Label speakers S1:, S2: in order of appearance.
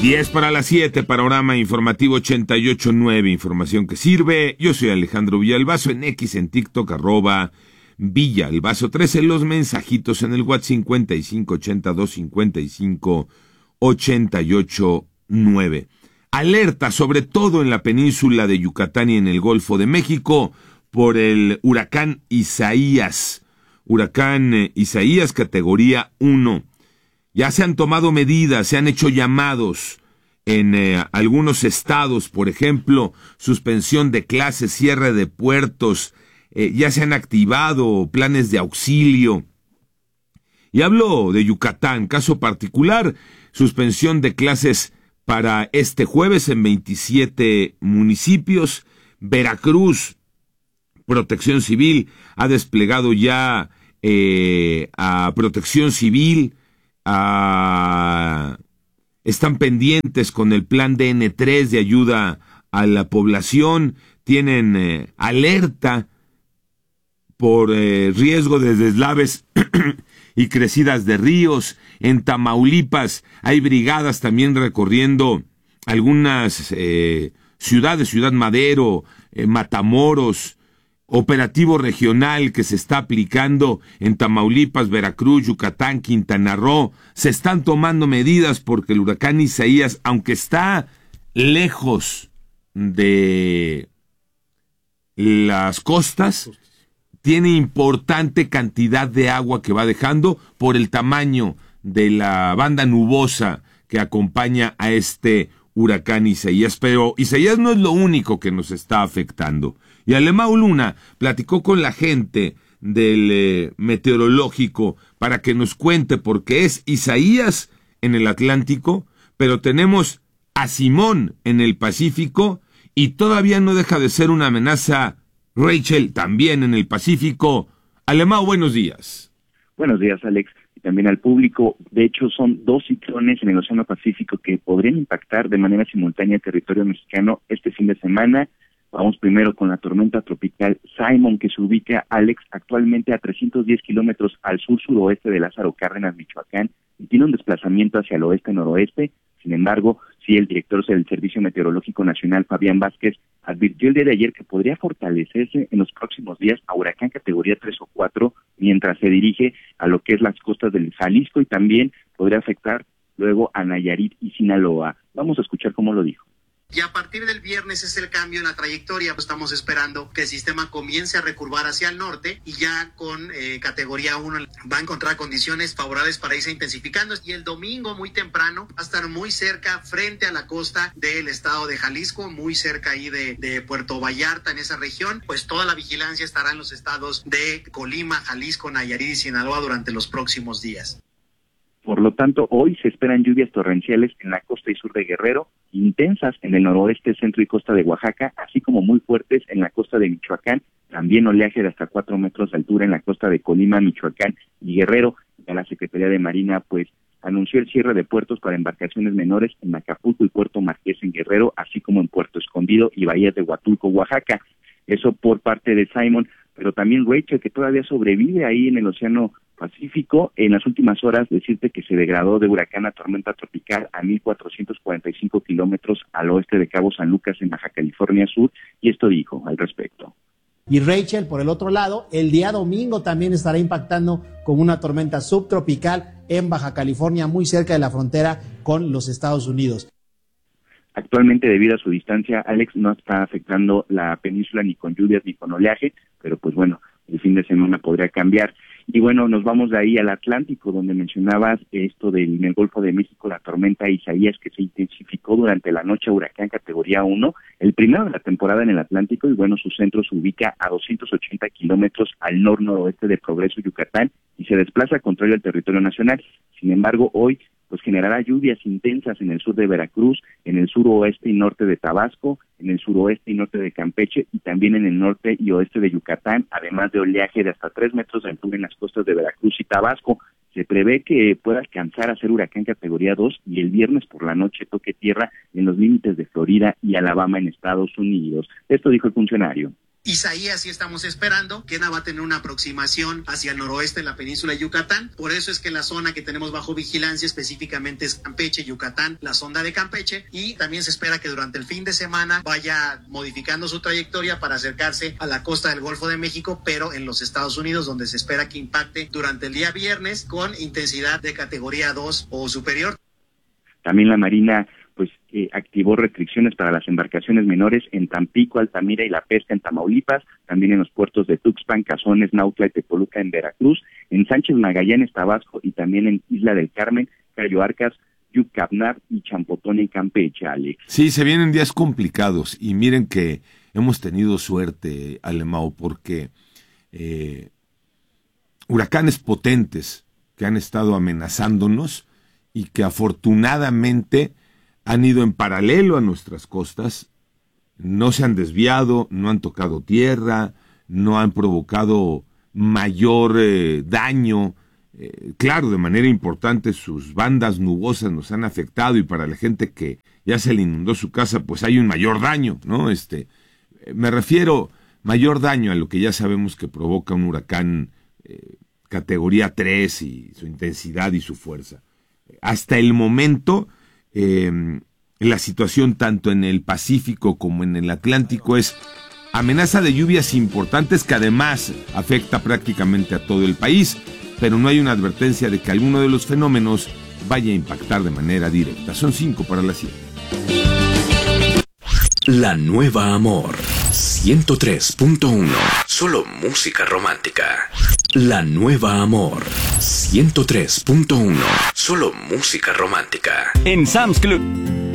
S1: 10 para las 7, panorama informativo 88.9, información que sirve. Yo soy Alejandro Villalbazo, en X, en TikTok, @Villalbazo 13, los mensajitos en el WhatsApp 5582558889. Alerta, sobre todo en la península de Yucatán y en el Golfo de México, por el huracán Isaías. Huracán Isaías, categoría 1. Ya se han tomado medidas, se han hecho llamados en algunos estados, por ejemplo, suspensión de clases, cierre de puertos, ya se han activado planes de auxilio. Y hablo de Yucatán, caso particular, suspensión de clases para este jueves en 27 municipios. Veracruz, Protección Civil, ha desplegado ya a Protección Civil, están pendientes con el plan DN3 de ayuda a la población, tienen alerta por riesgo de deslaves y crecidas de ríos. En Tamaulipas hay brigadas también recorriendo algunas ciudades, Ciudad Madero, Matamoros, operativo regional que se está aplicando en Tamaulipas, Veracruz, Yucatán, Quintana Roo. Se están tomando medidas porque el huracán Isaías, aunque está lejos de las costas, tiene importante cantidad de agua que va dejando por el tamaño de la banda nubosa que acompaña a este huracán Isaías. Pero Isaías no es lo único que nos está afectando. Y Alemão Luna platicó con la gente del meteorológico para que nos cuente, porque es Isaías en el Atlántico, pero tenemos a Simón en el Pacífico y todavía no deja de ser una amenaza Rachel también en el Pacífico. Alemão, buenos días.
S2: Buenos días, Alex, y también al público. De hecho, son dos ciclones en el Océano Pacífico que podrían impactar de manera simultánea el territorio mexicano este fin de semana. Vamos primero con la tormenta tropical Simon, que se ubica, Alex, actualmente a 310 kilómetros al sur-suroeste de Lázaro Cárdenas, Michoacán, y tiene un desplazamiento hacia el oeste-noroeste. Sin embargo, sí, el director del Servicio Meteorológico Nacional, Fabián Vázquez, advirtió el día de ayer que podría fortalecerse en los próximos días a huracán categoría 3 o 4, mientras se dirige a lo que es las costas del Jalisco, y también podría afectar luego a Nayarit y Sinaloa. Vamos a escuchar cómo lo dijo.
S3: Y a partir del viernes es el cambio en la trayectoria. Estamos esperando que el sistema comience a recurvar hacia el norte y ya con categoría 1 va a encontrar condiciones favorables para irse intensificando. Y el domingo muy temprano va a estar muy cerca, frente a la costa del estado de Jalisco, muy cerca ahí de Puerto Vallarta, en esa región. Pues toda la vigilancia estará en los estados de Colima, Jalisco, Nayarit y Sinaloa durante los próximos días.
S2: Por lo tanto, hoy se esperan lluvias torrenciales en la costa y sur de Guerrero, intensas en el noroeste, centro y costa de Oaxaca, así como muy fuertes en la costa de Michoacán, también oleaje de hasta 4 metros de altura en la costa de Colima, Michoacán y Guerrero. Ya la Secretaría de Marina, pues, anunció el cierre de puertos para embarcaciones menores en Acapulco y Puerto Marqués en Guerrero, así como en Puerto Escondido y Bahías de Huatulco, Oaxaca. Eso por parte de Simon, pero también Rachel, que todavía sobrevive ahí en el Océano Pacífico. En las últimas horas, decirte que se degradó de huracán a tormenta tropical a 1,445 kilómetros al oeste de Cabo San Lucas, en Baja California Sur, y esto dijo al respecto.
S4: Y Rachel, por el otro lado, el día domingo también estará impactando con una tormenta subtropical en Baja California, muy cerca de la frontera con los Estados Unidos.
S2: Actualmente, debido a su distancia, Alex, no está afectando la península ni con lluvias ni con oleaje, pero pues bueno, el fin de semana podría cambiar. Y bueno, nos vamos de ahí al Atlántico, donde mencionabas esto en el Golfo de México, la tormenta Isaías, que se intensificó durante la noche, huracán categoría 1, el primero de la temporada en el Atlántico, y bueno, su centro se ubica a 280 kilómetros al noroeste de Progreso, Yucatán, y se desplaza contrario al territorio nacional. Sin embargo, hoy pues generará lluvias intensas en el sur de Veracruz, en el suroeste y norte de Tabasco, en el suroeste y norte de Campeche, y también en el norte y oeste de Yucatán, además de oleaje de hasta 3 metros de altura en las costas de Veracruz y Tabasco. Se prevé que pueda alcanzar a ser huracán categoría 2 y el viernes por la noche toque tierra en los límites de Florida y Alabama en Estados Unidos. Esto dijo el funcionario.
S3: Isaías sí estamos esperando que va a tener una aproximación hacia el noroeste en la península de Yucatán. Por eso es que la zona que tenemos bajo vigilancia específicamente es Campeche, Yucatán, la sonda de Campeche, y también se espera que durante el fin de semana vaya modificando su trayectoria para acercarse a la costa del Golfo de México, pero en los Estados Unidos, donde se espera que impacte durante el día viernes con intensidad de categoría 2 o superior.
S2: También la Marina activó restricciones para las embarcaciones menores en Tampico, Altamira y La Pesca en Tamaulipas, también en los puertos de Tuxpan, Cazones, Nautla y Tepoluca en Veracruz, en Sánchez Magallanes, Tabasco y también en Isla del Carmen, Cayo Arcas, Yucatán y Champotón en Campeche, Alex.
S1: Sí, se vienen días complicados y miren que hemos tenido suerte, Alemão, porque huracanes potentes que han estado amenazándonos y que afortunadamente han ido en paralelo a nuestras costas, no se han desviado, no han tocado tierra, no han provocado mayor daño. Claro, de manera importante sus bandas nubosas nos han afectado y para la gente que ya se le inundó su casa, pues hay un mayor daño, ¿no? Me refiero mayor daño a lo que ya sabemos que provoca un huracán categoría 3 y su intensidad y su fuerza. Hasta el momento, la situación tanto en el Pacífico como en el Atlántico es amenaza de lluvias importantes que además afecta prácticamente a todo el país, pero no hay una advertencia de que alguno de los fenómenos vaya a impactar de manera directa. Son 5 para las 7.
S5: La Nueva Amor 103.1. Solo música romántica. La Nueva Amor 103.1. Solo música romántica.
S6: En Sam's Club